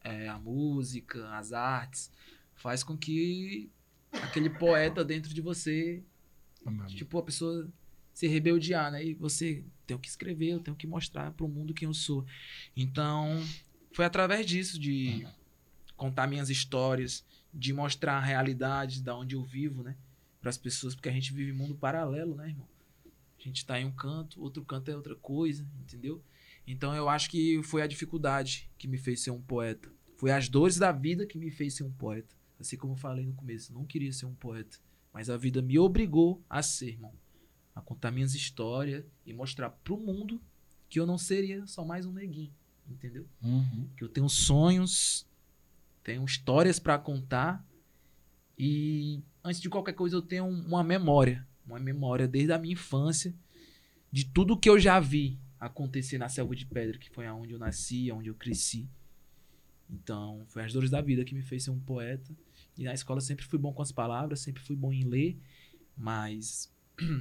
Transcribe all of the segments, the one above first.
a música, as artes, faz com que aquele poeta dentro de você, tipo, a pessoa se rebeldear, né? E você tem que escrever, eu tenho que mostrar pro mundo quem eu sou. Então, foi através disso, de contar minhas histórias, de mostrar a realidade da onde eu vivo, né? Para as pessoas, porque a gente vive em mundo paralelo, né, irmão? A gente tá em um canto, outro canto é outra coisa, entendeu? Então eu acho que foi a dificuldade que me fez ser um poeta. Foi as dores da vida que me fez ser um poeta. Assim como eu falei no começo, não queria ser um poeta, mas a vida me obrigou a ser, irmão. A contar minhas histórias e mostrar pro mundo que eu não seria só mais um neguinho, entendeu? Que eu tenho sonhos, tenho histórias para contar e antes de qualquer coisa eu tenho uma memória desde a minha infância de tudo que eu já vi acontecer na Selva de Pedra, que foi aonde eu nasci, aonde eu cresci. Então, foi as dores da vida que me fez ser um poeta. E na escola sempre fui bom com as palavras, sempre fui bom em ler, mas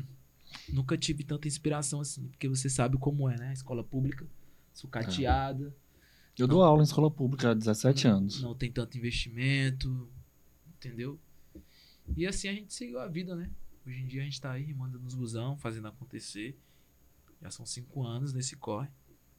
nunca tive tanta inspiração assim, porque você sabe como é, né? A escola pública, sucateada. Eu dou aula em escola pública há 17 anos. Não tem tanto investimento, entendeu? E assim a gente seguiu a vida, né? Hoje em dia a gente tá aí, manda nos busão, fazendo acontecer. Já são 5 anos nesse corre.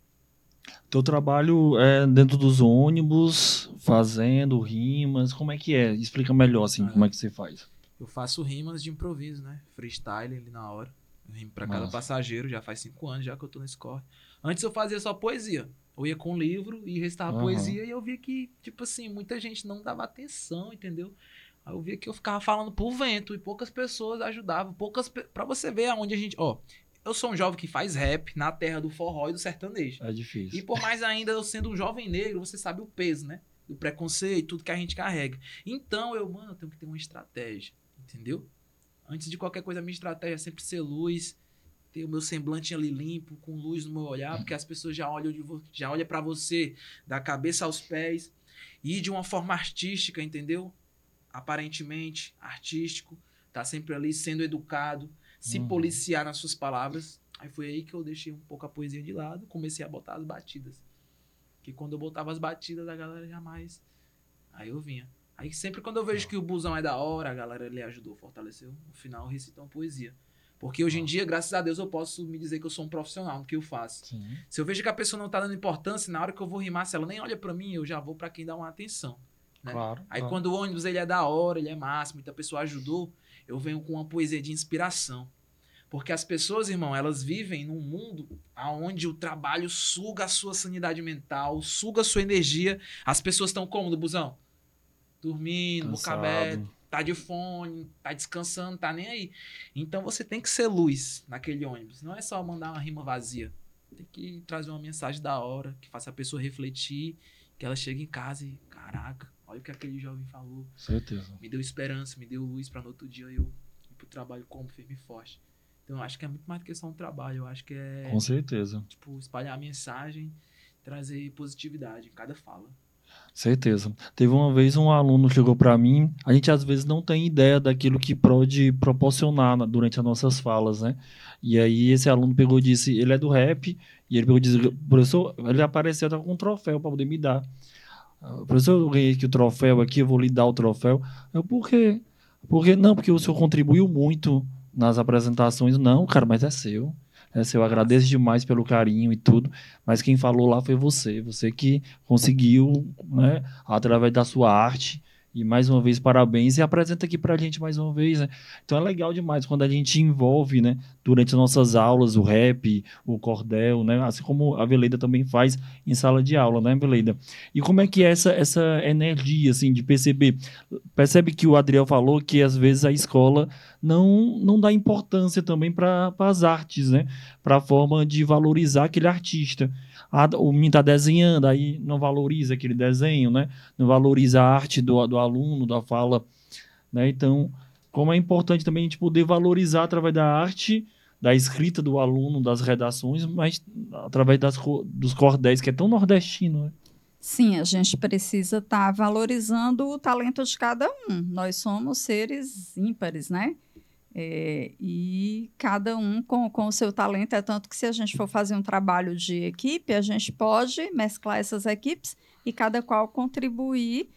Teu trabalho é dentro dos ônibus, fazendo rimas, como é que é? Explica melhor, assim, como é que você faz. Eu faço rimas de improviso, né? Freestyle ali na hora. Eu rimo pra cada Massa. passageiro, já faz 5 anos já que eu tô nesse corre. Antes eu fazia só poesia. Eu ia com um livro e recitava poesia e eu via que, tipo assim, muita gente não dava atenção, entendeu? Aí eu via que eu ficava falando pro vento e poucas pessoas ajudavam. Pra você ver aonde a gente... Ó, eu sou um jovem que faz rap na terra do forró e do sertanejo. É difícil. E por mais ainda eu sendo um jovem negro, você sabe o peso, né? Do preconceito, tudo que a gente carrega. Então eu tenho que ter uma estratégia, entendeu? Antes de qualquer coisa, a minha estratégia é sempre ser luz, ter o meu semblante ali limpo, com luz no meu olhar, porque as pessoas já olham para você da cabeça aos pés e de uma forma artística, entendeu? Aparentemente artístico, tá sempre ali sendo educado, se policiar nas suas palavras. Aí foi aí que eu deixei um pouco a poesia de lado, comecei a botar as batidas. Que quando eu botava as batidas, a galera jamais... Aí eu vinha. Aí sempre quando eu vejo que o busão é da hora, a galera ele ajudou, fortaleceu. No final, eu recito uma poesia. Porque hoje em dia, graças a Deus, eu posso me dizer que eu sou um profissional no que eu faço. Sim. Se eu vejo que a pessoa não tá dando importância, na hora que eu vou rimar, se ela nem olha pra mim, eu já vou pra quem dá uma atenção. Né? Claro. Aí quando o ônibus ele é da hora, ele é massa, muita pessoa ajudou, eu venho com uma poesia de inspiração. Porque as pessoas, irmão, elas vivem num mundo onde o trabalho suga a sua sanidade mental, suga a sua energia. As pessoas estão como no busão? Dormindo, boca aberta, tá de fone, tá descansando, tá nem aí. Então você tem que ser luz naquele ônibus. Não é só mandar uma rima vazia. Tem que trazer uma mensagem da hora, que faça a pessoa refletir, que ela chegue em casa e, caraca, olha o que aquele jovem falou. Certeza. Me deu esperança, me deu luz pra no outro dia eu ir pro trabalho como firme e forte. Então eu acho que é muito mais do que só um trabalho. Eu acho que é... Com certeza. Tipo, espalhar a mensagem, trazer positividade em cada fala. Certeza. Teve uma vez um aluno chegou para mim, a gente às vezes não tem ideia daquilo que pode proporcionar durante as nossas falas, né? E aí esse aluno pegou e disse, ele é do rap, e ele pegou e disse, professor, ele apareceu até com um troféu para poder me dar. Professor, eu ganhei aqui o troféu aqui, eu vou lhe dar o troféu. Eu, por quê? Não, porque o senhor contribuiu muito nas apresentações. Não, cara, mas é seu. Eu agradeço demais pelo carinho e tudo, mas quem falou lá foi você. Você que conseguiu, né, através da sua arte. E mais uma vez, parabéns. E apresenta aqui pra gente mais uma vez, né? Então é legal demais quando a gente envolve, né, durante as nossas aulas, o rap, o cordel, né? Assim como a Veleida também faz em sala de aula, né, Veleida? E como é que é essa energia, assim, de perceber? Percebe que o Adriel falou que às vezes a escola não dá importância também para as artes, né? Para a forma de valorizar aquele artista. O menino está desenhando, aí não valoriza aquele desenho, né? Não valoriza a arte do aluno, da fala. Né? Então, como é importante também a gente poder valorizar através da arte, da escrita do aluno, das redações, mas através dos cordéis, que é tão nordestino, né? Sim, a gente precisa estar valorizando o talento de cada um. Nós somos seres ímpares, né? E cada um com o seu talento. É tanto que se a gente for fazer um trabalho de equipe, a gente pode mesclar essas equipes e cada qual contribuir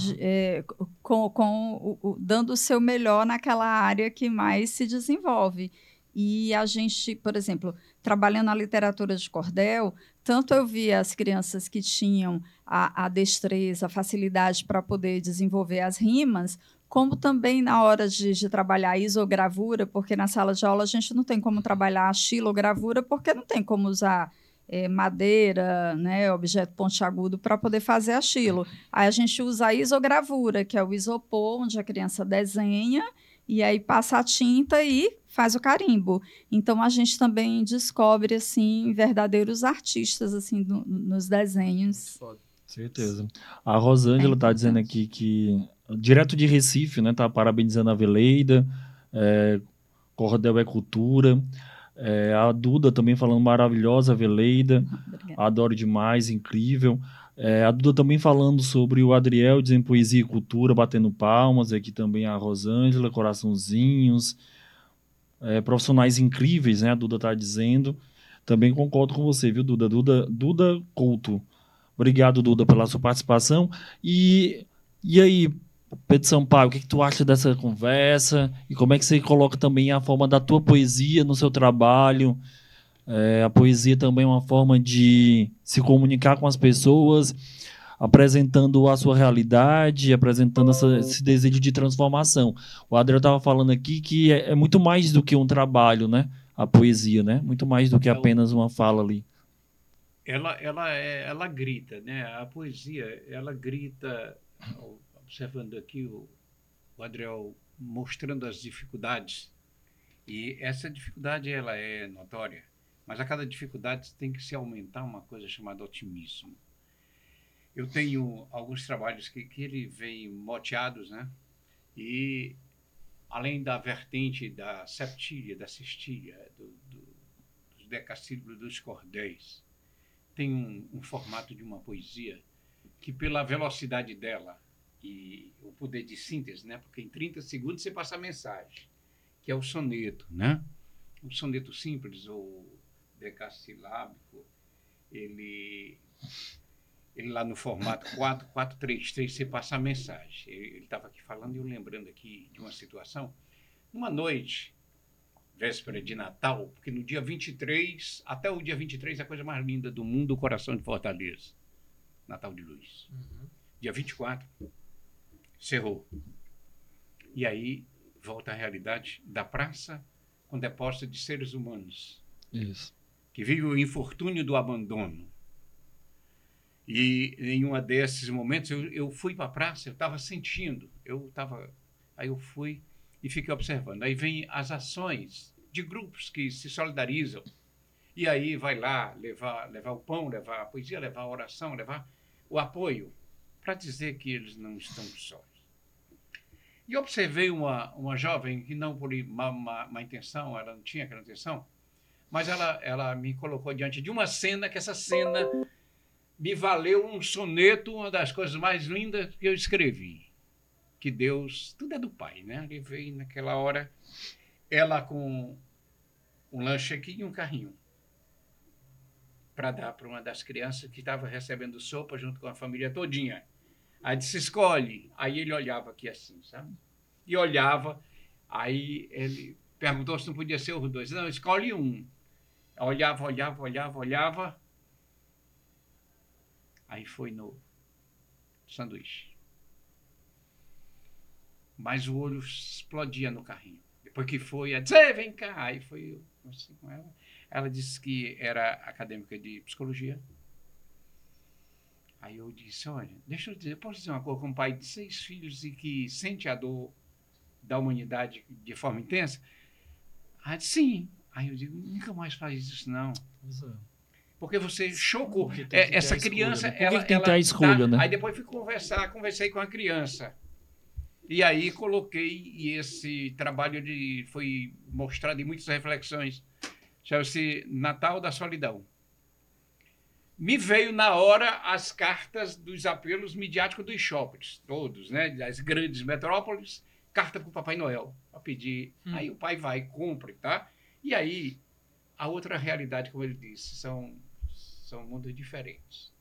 dando o seu melhor naquela área que mais se desenvolve. E a gente, por exemplo, trabalhando na literatura de cordel, tanto eu via as crianças que tinham a destreza, a facilidade para poder desenvolver as rimas, como também na hora de trabalhar a isogravura, porque na sala de aula a gente não tem como trabalhar a xilogravura, porque não tem como usar madeira, né, objeto pontiagudo para poder fazer a xilo. Aí a gente usa a isogravura, que é o isopor, onde a criança desenha e aí passa a tinta e faz o carimbo. Então a gente também descobre assim verdadeiros artistas assim nos desenhos. Certeza. A Rosângela está dizendo aqui que direto de Recife, né, tá parabenizando a Veleida, Cordel é cultura. A Duda também falando maravilhosa, Veleida. Obrigada. Adoro demais, incrível. A Duda também falando sobre o Adriel, dizendo poesia e cultura, batendo palmas. Aqui também a Rosângela, coraçãozinhos. Profissionais incríveis, né? A Duda está dizendo. Também concordo com você, viu, Duda? Duda Couto. Obrigado, Duda, pela sua participação. E aí, Pedro Sampaio, o que tu acha dessa conversa? E como é que você coloca também a forma da tua poesia no seu trabalho? A poesia também é uma forma de se comunicar com as pessoas, apresentando a sua realidade, apresentando esse desejo de transformação. O Adriel estava falando aqui que é muito mais do que um trabalho, né? A poesia, né? Muito mais do que apenas uma fala ali. Ela grita, né? A poesia, ela grita, observando aqui o Adriel mostrando as dificuldades, e essa dificuldade ela é notória, mas a cada dificuldade tem que se aumentar uma coisa chamada otimismo. Eu tenho alguns trabalhos que ele vem moteados, né? E além da vertente da septília, da cestilha, dos decassílabos, dos cordéis, tem um formato de uma poesia que, pela velocidade dela e o poder de síntese, né? Porque em 30 segundos você passa a mensagem, que é o soneto, né? O soneto simples, ou decassilábico, ele lá no formato 4-4-3-3, você passa a mensagem. Ele estava aqui falando e eu lembrando aqui de uma situação. Uma noite, véspera de Natal, porque no dia 23, até o dia 23, é a coisa mais linda do mundo, o coração de Fortaleza. Natal de luz. Dia 24, cerrou. E aí volta a realidade da praça com depósito de seres humanos. Isso. Que vive o infortúnio do abandono. E em um desses momentos eu fui para a praça, eu estava sentindo, aí eu fui e fiquei observando. Aí vem as ações de grupos que se solidarizam. E aí vai lá levar o pão, levar a poesia, levar a oração, levar o apoio, para dizer que eles não estão sós. E observei uma jovem que não por má intenção, ela não tinha aquela intenção, mas ela me colocou diante de uma cena, que essa cena me valeu um soneto, uma das coisas mais lindas que eu escrevi. Que Deus, tudo é do Pai, né? Ele veio naquela hora, ela com um lanche aqui e um carrinho, para dar para uma das crianças que estava recebendo sopa junto com a família todinha. Aí disse, escolhe. Aí ele olhava aqui assim, sabe? E olhava, aí ele perguntou se não podia ser os dois. Não, escolhe um. Olhava. Aí foi no sanduíche. Mas o olho explodia no carrinho. Depois que foi, ela disse, vem cá. Aí foi eu conversei com ela. Ela disse que era acadêmica de psicologia. Aí eu disse, olha, deixa eu dizer, eu posso dizer uma coisa, como pai de 6 filhos e que sente a dor da humanidade de forma intensa? Ela disse, sim. Aí eu digo, nunca mais faz isso, não. Porque você chocou. Essa criança, ela tem que ter a escolha, né? Aí depois fui conversei com a criança. E aí coloquei, e esse trabalho foi mostrado em muitas reflexões. Chama-se Natal da Solidão. Me veio na hora as cartas dos apelos midiáticos dos shoppings, todos, né? Das grandes metrópoles, carta para o Papai Noel, para pedir. Aí o pai vai, compra, tá? E aí, a outra realidade, como ele disse, são mundos diferentes.